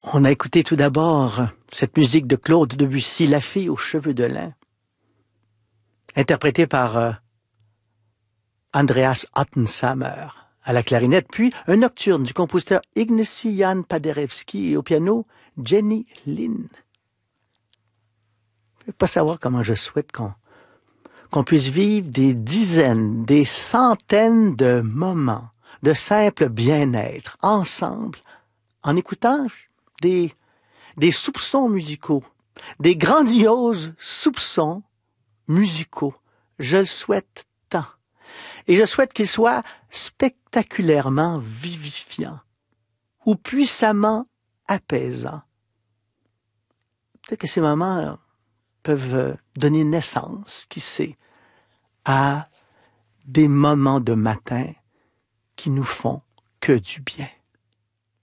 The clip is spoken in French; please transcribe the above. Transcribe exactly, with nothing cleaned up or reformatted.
On a écouté tout d'abord cette musique de Claude Debussy, La fille aux cheveux de lin, interprétée par euh, Andreas Ottensamer à la clarinette, puis un nocturne du compositeur Ignacy Jan Paderewski et au piano Jenny Lind. Je ne peux pas savoir comment je souhaite qu'on qu'on puisse vivre des dizaines, des centaines de moments de simple bien-être ensemble en écoutant des, des soupçons musicaux, des grandioses soupçons musicaux. Je le souhaite tant. Et je souhaite qu'ils soient spectaculairement vivifiants ou puissamment apaisants. Peut-être que ces moments peuvent donner naissance, qui sait, à des moments de matin qui nous font que du bien.